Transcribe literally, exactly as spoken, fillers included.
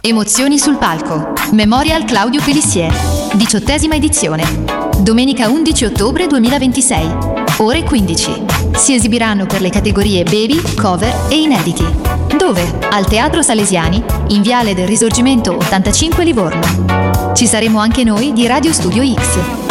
Emozioni sul palco. Memorial Claudio Pelissier. Diciottesima edizione. Domenica undici ottobre duemilaventisei. Ore quindici. Si esibiranno per le categorie Baby, Cover e Inediti. Dove? Al Teatro Salesiani, in Viale del Risorgimento ottantacinque Livorno. Ci saremo anche noi di Radio Studio X.